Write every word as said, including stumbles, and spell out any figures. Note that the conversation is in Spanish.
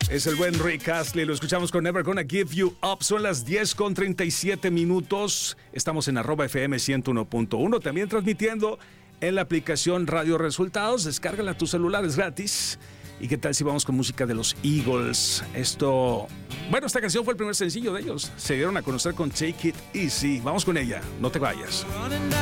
Es el buen Rick Astley, lo escuchamos con Never Gonna Give You Up. Son las diez con treinta y siete minutos. Estamos en arroba F M ciento uno punto uno, también transmitiendo en la aplicación Radio Resultados. Descárgala a tu celular, es gratis. ¿Y qué tal si vamos con música de los Eagles? Esto, bueno, esta canción fue el primer sencillo de ellos. Se dieron a conocer con Take It Easy. Vamos con ella, no te vayas.